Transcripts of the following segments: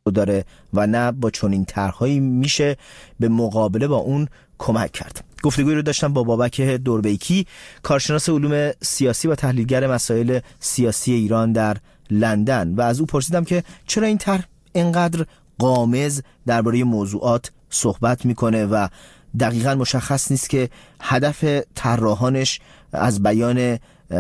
داره و نه با چنین طرح‌هایی میشه به مقابله با اون کمک کرد. گفتگوی رو داشتم با بابک دوربیکی، کارشناس علوم سیاسی و تحلیلگر مسائل سیاسی ایران در لندن، و از او پرسیدم که چرا این طرح اینقدر غامض درباره موضوعات صحبت میکنه و دقیقاً مشخص نیست که هدف طراحانش از بیان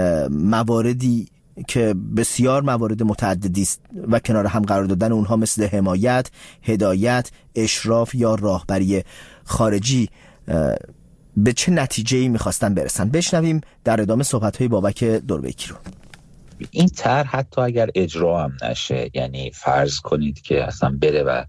مواردی که بسیار موارد متعددی است و کنار هم قرار دادن اونها مثل حمایت، هدایت، اشراف یا راهبری خارجی به چه نتیجه‌ای می‌خواستن برسن. بشنویم در ادامه صحبت‌های بابک دوربیکی رو. این طرح حتی اگر اجرا هم نشه، یعنی فرض کنید که اصلا بره و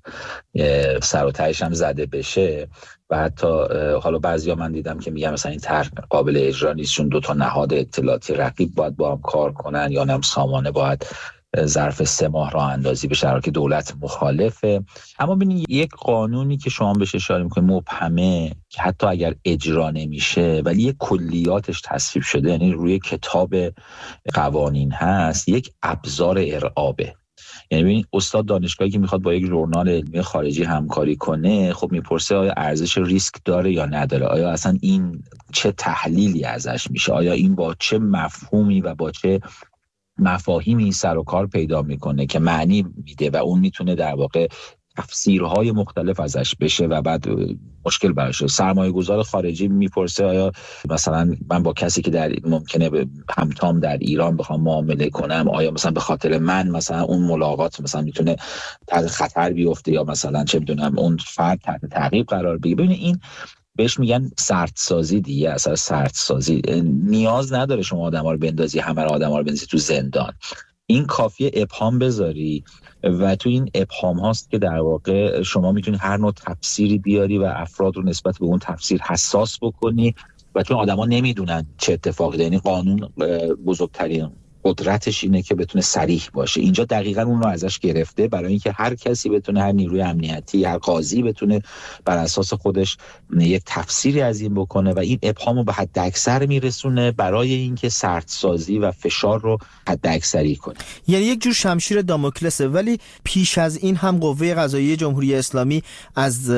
سر و تهش هم زده بشه و حتی حالا بعضیا من دیدم که میگم مثلا این طرح قابل اجرا نیست چون 2 نهاد اطلاعاتی رقیب باید با هم کار کنن یا هم سامانه باید ظرف 3 ماه راه اندازی بشه در حالی که دولت مخالفه. اما ببینید یک قانونی که شما بهش اشاره میکنید مبهمه که حتی اگر اجرا نمیشه ولی یک کلیاتش تصویب شده، یعنی روی کتاب قوانین هست، یک ابزار ارعابه. یعنی ببین استاد دانشگاهی که میخواد با یک ژورنال علمی خارجی همکاری کنه، خب میپرسه آیا ارزش ریسک داره یا نداره، آیا اصلا این چه تحلیلی ازش میشه، آیا این با چه مفهومی و با چه مفاهیمی سر و کار پیدا میکنه که معنی میده و اون میتونه در واقع تفسیرهای مختلف ازش بشه و بعد مشکل براشه. سرمایه گذار خارجی میپرسه آیا مثلا من با کسی که در ممکنه همتام در ایران بخوام معامله کنم، آیا مثلا به خاطر من مثلا اون ملاقات مثلا میتونه تحت خطر بیفته یا مثلا چه میدونم اون فرد تحت تعقیب قرار بگیره. ببینید این بهش میگن سردسازی دیگه، اصلا سردسازی نیاز نداره شما آدما رو بندازی، همه آدما رو بندازی تو زندان. این کافیه ابهام بذاری و تو این ابهام هاست که در واقع شما میتونی هر نوع تفسیری بیاری و افراد رو نسبت به اون تفسیر حساس بکنی و چون آدما نمیدونن چه اتفاقی داره. یعنی قانون بزرگترین قدرتش اینه که بتونه صریح باشه. اینجا دقیقاً اون رو ازش گرفته برای اینکه هر کسی بتونه، هر نیروی امنیتی، هر قاضی بتونه بر اساس خودش یک تفسیری از این بکنه و این ابهامو به حد اکثر میرسونه برای اینکه سردسازی و فشار رو حد اکثری کنه. یعنی یک جور شمشیر داموکلسه. ولی پیش از این هم قوه قضاییه جمهوری اسلامی از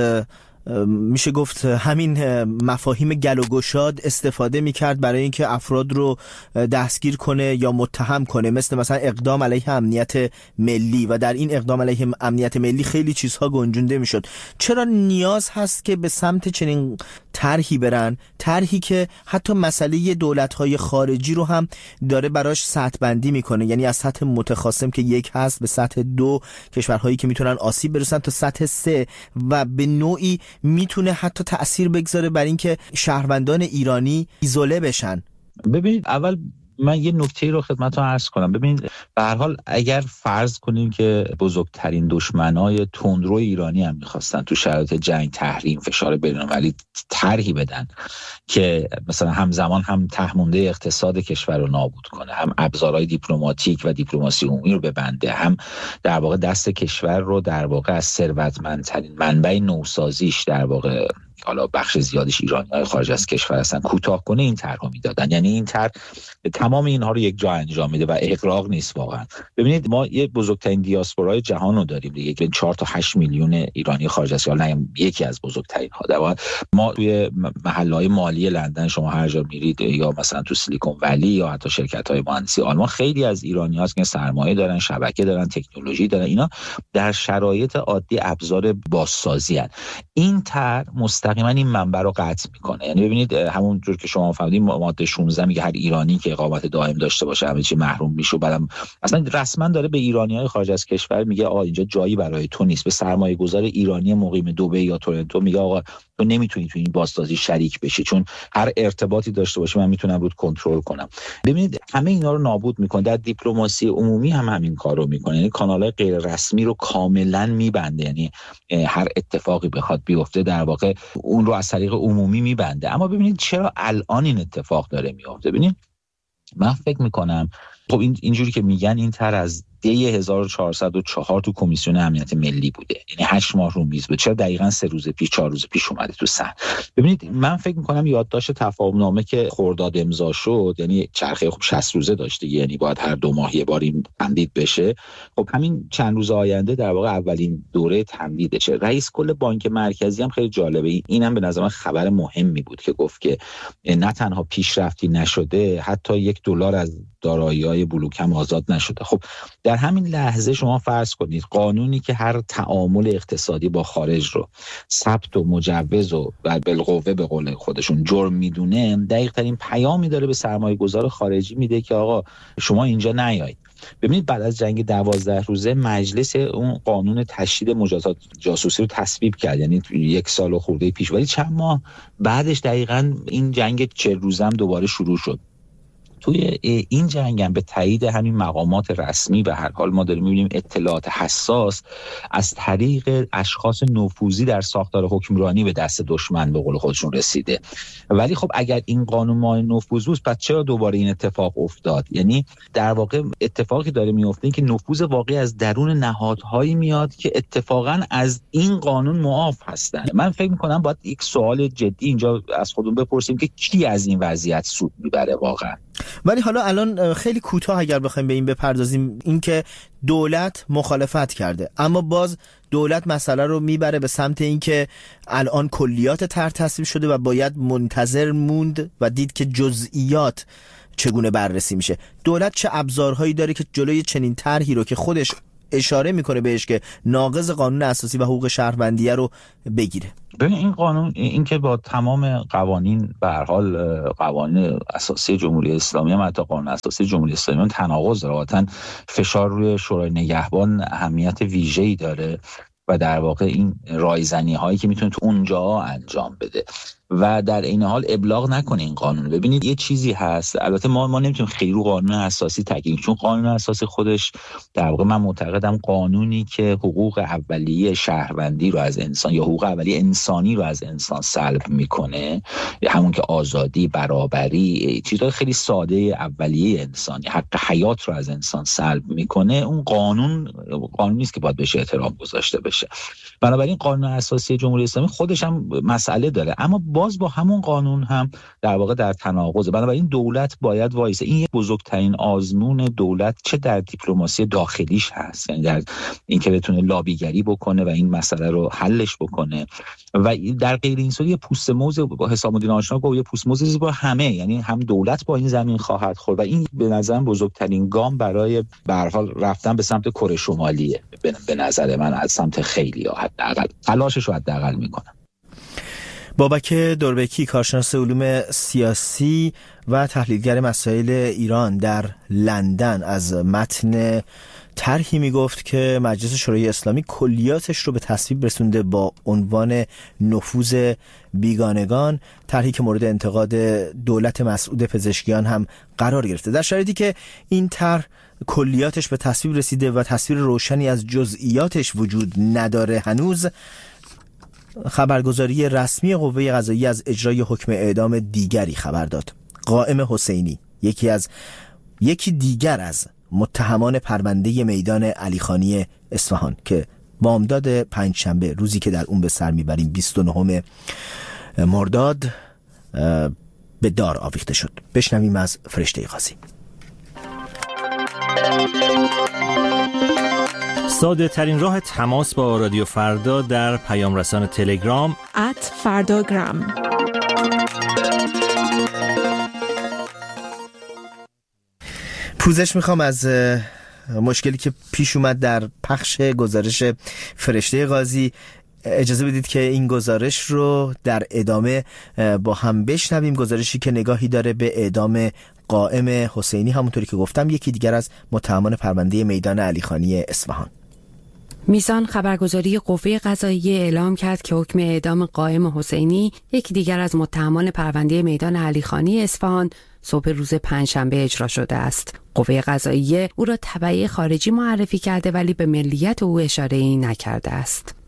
میشه گفت همین مفاهیم گل و گشاد استفاده میکرد برای اینکه افراد رو دستگیر کنه یا متهم کنه، مثلا اقدام علیه امنیت ملی، و در این اقدام علیه امنیت ملی خیلی چیزها گنجونده میشد. چرا نیاز هست که به سمت چنین طرحی برن، طرحی که حتی مسئله دولت‌های خارجی رو هم داره براش سطح بندی میکنه، یعنی از سطح متخاصم که 1 هست به سطح 2 کشورهایی که میتونن آسیب برسن تا سطح 3 و به نوعی میتونه حتی تأثیر بگذاره بر اینکه شهروندان ایرانی ایزوله بشن. ببینید اول من یه نکته رو خدمتتون عرض کنم. ببینید به هر حال اگر فرض کنیم که بزرگترین دشمنای تندرو ایرانی هم می‌خواستن تو شرایط جنگ، تحریم، فشار بین‌المللی طرحی بدن که مثلا همزمان هم تهمونده اقتصاد کشور رو نابود کنه، هم ابزارهای دیپلماتیک و دیپلماسی عمومی رو ببنده، هم در واقع دست کشور رو در واقع از ثروتمندترین منبع نوسازیش در واقع حالا بخش زیادش ایرانی‌های خارج از کشور هستن کوتاه کنه، این طرحو میدادن. یعنی این طرح تمام اینها رو یک جا انجام میده و اغراق نیست واقعا. ببینید ما یه بزرگترین دیاسپورای جهان رو داریم دیگه، که 4 تا 8 میلیون ایرانی خارج از کشور، نه یکی از بزرگترین ها. ما توی محله‌های مالی لندن شما هر جا میرید یا مثلا تو سیلیکون ولی یا حتی شرکت‌های مهندسی آلمان، خیلی از ایرانی‌ها که سرمایه دارن، شبکه دارن، تکنولوژی دارن، اینا در شرایط عادی ابزار بازسازی ان. این طرح مستقیما این منبع رو قطع میکنه. یعنی ببینید همونجور که شما فهمیدین ماده 16 میگه هر ایرانی که اقامت دائم داشته باشه همه چی محروم میشه. بعدم اصلا رسما داره به ایرانی‌های خارج از کشور میگه آقا اینجا جایی برای تو نیست. به سرمایه‌گذار ایرانی مقیم دبی یا تورنتو میگه آقا تو نمیتونی تو این بازسازی شریک بشی، چون هر ارتباطی داشته باشی من میتونم رود کنترل کنم. ببینید همه اینا رو نابود میکنه. در دیپلماسی عمومی هم همین کارو میکنه، یعنی کانال‌های غیر رسمی رو کاملا میبنده. یعنی هر اتفاقی بخواد بیفته در واقع اون رو از طریق عمومی میبنده. اما ببینید چرا الان این اتفاق داره میفته. ببینید من فکر میکنم خب اینجوری که میگن این طرح از دی 1404 تو کمیسیون امنیت ملی بوده، یعنی 8 ماه رو میز بود. چرا دقیقاً 3 روز پیش 4 روز پیش اومده تو صحن؟ ببینید من فکر می‌کنم یادداشت تفاهم نامه که خرداد امضا شد، یعنی چرخه خب 60 روزه داشته، یعنی باید هر 2 ماه یه بار این تمدید بشه. خب همین چند روز آینده در واقع اولین دوره تمدیدشه. رئیس کل بانک مرکزی هم خیلی جالبه، اینم به نظر من خبر مهمی بود که گفت که نه تنها پیشرفتی نشده، حتی $1 از دارایی‌های بلوک هم آزاد نشده. خب در همین لحظه شما فرض کنید قانونی که هر تعامل اقتصادی با خارج رو ثبت و مجوز و بالقوه به قول خودشون جرم میدونه، دقیق ترین پیامی داره به سرمایه‌گذار خارجی میده که آقا شما اینجا نیایید. ببینید بعد از جنگ 12 روزه مجلس اون قانون تشدید مجازات جاسوسی رو تصویب کرد، یعنی 1 سال و خورده پیش، ولی چند ماه بعدش دقیقاً این جنگ 40 روزه هم دوباره شروع شد. توی این جنگ هم به تایید همین مقامات رسمی به هر حال ما داریم می‌بینیم اطلاعات حساس از طریق اشخاص نفوذی در ساختار حکمرانی به دست دشمن به قول خودشون رسیده. ولی خب اگر این قانون مانع نفوذ بود، پس چرا دوباره این اتفاق افتاد؟ یعنی در واقع اتفاقی داره میفته که نفوذ واقعی از درون نهادهایی میاد که اتفاقا از این قانون معاف هستن. من فکر می‌کنم باید یک سوال جدی اینجا از خودمون بپرسیم که کی از این وضعیت سود میبره واقعا. ولی حالا الان خیلی کوتاه اگر بخوایم به این بپردازیم، این که دولت مخالفت کرده، اما باز دولت مسئله رو میبره به سمت این که الان کلیات طرح تصویب شده و باید منتظر موند و دید که جزئیات چگونه بررسی میشه. دولت چه ابزارهایی داره که جلوی چنین طرحی رو که خودش اشاره میکنه بهش که ناقض قانون اساسی و حقوق شهروندیه رو بگیره؟ ببین این قانون، این که با تمام قوانین به هر حال قوانین اساسی جمهوری اسلامی هم حتی قانون اساسی جمهوری اسلامی هم تناقض داره، واقعا فشار روی شورای نگهبان اهمیت ویژه‌ای داره و در واقع این رایزنی هایی که میتونه تو اونجا انجام بده و در این حال ابلاغ نکنه این قانون. ببینید یه چیزی هست، البته ما نمیتونیم خیلی رو قانون اساسی تاکید، چون قانون اساسی خودش در واقع من معتقدم قانونی که حقوق اولیه شهروندی رو از انسان یا حقوق اولیه انسانی رو از انسان سلب میکنه، همون که آزادی، برابری، چیزهای خیلی ساده اولیه انسانی، حق حیات رو از انسان سلب میکنه، اون قانون نیست که باید بهش احترام گذاشته بشه. بنابراین قانون اساسی جمهوری اسلامی خودش هم مسئله داره، اما باز با همون قانون هم در واقع در تناقضه. بنابراین دولت باید وایسه. این یک بزرگترین آزمون دولت چه در دیپلماسی داخلیش هست، یعنی در اینکه بتونه لابیگری بکنه و این مسئله رو حلش بکنه، و در غیر این صورت یه پوست موز با حسام الدین آشنا گفت یه پوست موز با همه، یعنی هم دولت با این زمین خواهد خورد و این به نظرم بزرگترین گام برای به هر حال رفتن به سمت کره شمالیه به نظر من، از سمت خیلی‌ها حداقل تلاشش رو حداقل میکنن. بابک دوربکی، کارشناس علوم سیاسی و تحلیلگر مسائل ایران در لندن، از متن طرحی میگفت که مجلس شورای اسلامی کلیاتش رو به تصویب رسونده با عنوان نفوذ بیگانگان، طرحی که مورد انتقاد دولت مسعود پزشکیان هم قرار گرفته. در شرایطی که این طرح کلیاتش به تصویب رسیده و تصویر روشنی از جزئیاتش وجود نداره هنوز، خبرگزاری رسمی قوه قضاییه از اجرای حکم اعدام دیگری خبر داد. قائم حسینی، یکی دیگر از متهمان پرونده میدان علیخانی اصفهان که بامداد پنجشنبه، روزی که در اون به سر میبریم 29 مرداد، به دار آویخته شد. بشنویم از فرشته قاضی. ساده ترین راه تماس با رادیو فردا در پیام رسان تلگرام @فرdagram. پوزش میخوام از مشکلی که پیش اومد در پخش گزارش فرشته قاضی. اجازه بدید که این گزارش رو در ادامه با هم بشنویم، گزارشی که نگاهی داره به اعدام قائم حسینی، همونطوری که گفتم یکی دیگر از متهمان پرونده میدان علیخانی اصفهان. میزان خبرگزاری قوه قضاییه اعلام کرد که حکم اعدام قائم حسینی، یکی دیگر از متهمان پرونده میدان علیخانی اصفهان، صبح روز پنجشنبه اجرا شده است. قوه قضاییه او را تبعی خارجی معرفی کرده ولی به ملیت او اشاره‌ای نکرده است. به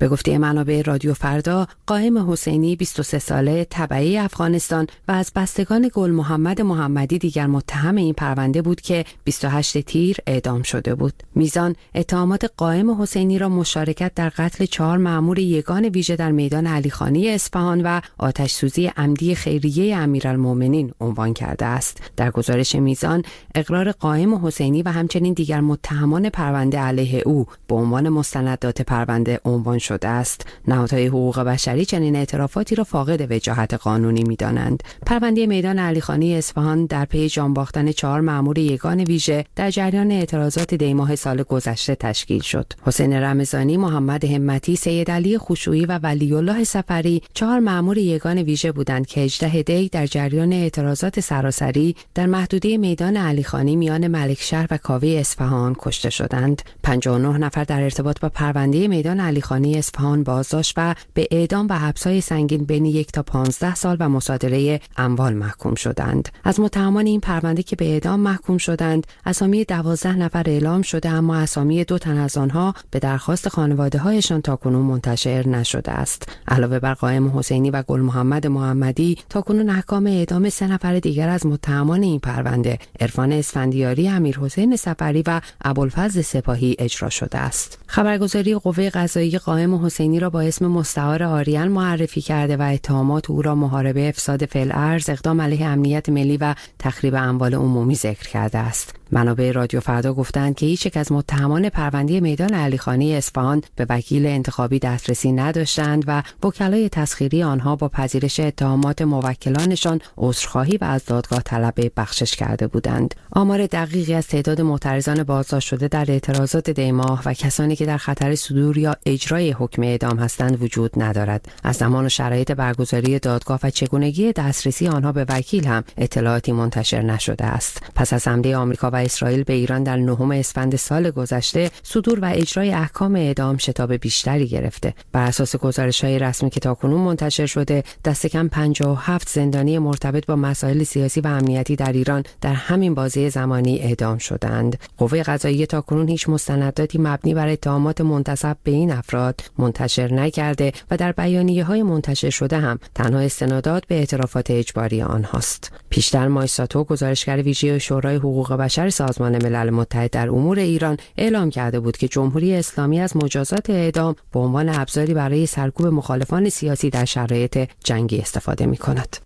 به گفته منابع رادیو فردا، قائم حسینی 23 ساله تبعی افغانستان و از بستگان گل محمد محمدی دیگر متهم این پرونده بود که 28 تیر اعدام شده بود. میزان اتهامات قائم حسینی را مشارکت در قتل 4 مأمور یگان ویژه در میدان علیخانی اصفهان و آتش سوزی عمدی خیریه امیرالمومنین عنوان کرده است. در گزارش میزان، اقرار قائم حسینی و همچنین دیگر متهمان پرونده علیه او به عنوان مستندات پرونده عنوان شده است. نهادهای حقوق بشری چنین اعترافاتی را فاقد وجاهت قانونی می‌دانند. پرونده میدان علیخانی اصفهان در پی جان باختن 4 مأمور یگان ویژه در جریان اعتراضات دی‌ماه سال گذشته تشکیل شد. حسین رمضانی، محمد همتی، سید علی خوشویی و ولی الله سفری 4 مأمور یگان ویژه بودند که 18 دی در جریان اعتراضات سراسری در محدوده میدان علیخانی میان ملکشهر و کاوه اصفهان کشته شدند. 59 نفر در ارتباط با پرونده میدان علیخانی اصفهان بازداشت و به اعدام و حبس‌های سنگین بین 1 تا 15 سال و مصادره اموال محکوم شدند. از متهمان این پرونده که به اعدام محکوم شدند، اسامی 12 نفر اعلام شده، اما اسامی 2 تن از آنها به درخواست خانواده‌هایشان تاکنون منتشر نشده است. علاوه بر قائم حسینی و گل محمد محمدی، تاکنون احکام اعدام 3 نفر دیگر از متهمان این پرونده، عرفان اسفندیاری، امیرحسین سفری و ابوالفضل سپاهی اجرا شده است. خبرگزاری قوه قضاییه قائم حسینی را با اسم مستعار آریان معرفی کرده و اتهامات او را محاربه، افساد فی‌الارض، اقدام علیه امنیت ملی و تخریب اموال عمومی ذکر کرده است. منابع رادیو فردا گفتند که هیچ یک از متهمان پرونده میدان علیخانی اصفهان به وکیل انتخابی دسترسی نداشتند و وکلای تسخیری آنها با پذیرش اتهامات موکلانشان عذرخواهی و از دادگاه طلب بخشش کرده بودند. آمار دقیقی از تعداد معترضان بازداشت شده در اعتراضات دی‌ماه و کسانی که در خطر صدور یا اجرای حکم اعدام هستند وجود ندارد. از زمان و شرایط برگزاری دادگاه و چگونگی دسترسی آنها به وکیل هم اطلاعاتی منتشر نشده است. پس از حمله آمریکا و اسرائیل به ایران در 9 اسفند سال گذشته، صدور و اجرای احکام اعدام شتاب بیشتری گرفته. بر اساس گزارش‌های رسمی که تاکنون منتشر شده، دست کم 57 زندانی مرتبط با مسائل سیاسی و امنیتی در ایران در همین بازه زمانی اعدام شدند. قوه قضاییه تاکنون هیچ مستنداتی مبنی بر اتهامات منتسب به این افراد منتشر نکرده و در بیانیه‌های منتشر شده هم تنها استنادات به اعترافات اجباری آنهاست. پیشتر مایساتو، گزارشگر ویژه شورای حقوق بشر سازمان ملل متحد در امور ایران، اعلام کرده بود که جمهوری اسلامی از مجازات اعدام به عنوان ابزاری برای سرکوب مخالفان سیاسی در شرایط جنگی استفاده می‌کند.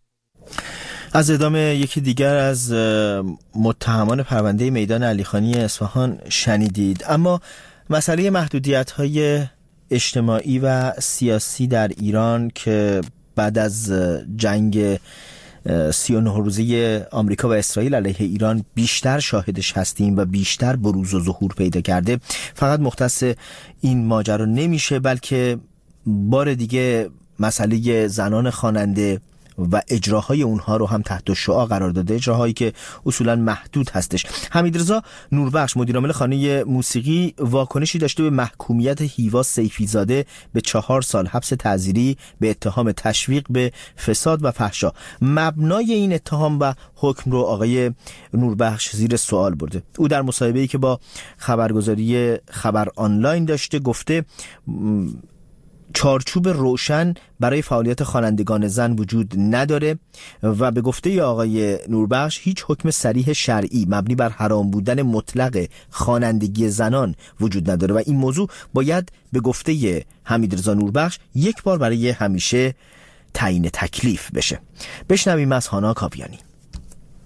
از اعدام یکی دیگر از متهمان پرونده میدان علیخانی اصفهان شنیدید. اما مسئله محدودیت‌های اجتماعی و سیاسی در ایران که بعد از جنگ 39 روزه آمریکا و اسرائیل علیه ایران بیشتر شاهدش هستیم و بیشتر بروز و ظهور پیدا کرده، فقط مختص این ماجرا نمیشه، بلکه بار دیگه مسئله زنان خواننده و اجراهای اونها رو هم تحت شعاع قرار داده، اجراهایی که اصولا محدود هستش. حمیدرضا نوربخش، مدیرعامل خانه موسیقی، واکنشی داشته به محکومیت هیوا سیفیزاده به 4 سال حبس تعزیری به اتهام تشویق به فساد و فحشا. مبنای این اتهام و حکم رو آقای نوربخش زیر سوال برده. او در مصاحبه‌ای که با خبرگزاری خبر آنلاین داشته گفته چارچوب روشن برای فعالیت خوانندگان زن وجود نداره و به گفته آقای نوربخش هیچ حکم صریح شرعی مبنی بر حرام بودن مطلق خوانندگی زنان وجود نداره و این موضوع باید به گفته حمیدرضا نوربخش یک بار برای همیشه تعیین تکلیف بشه. بشنویم از هانا کاویانی.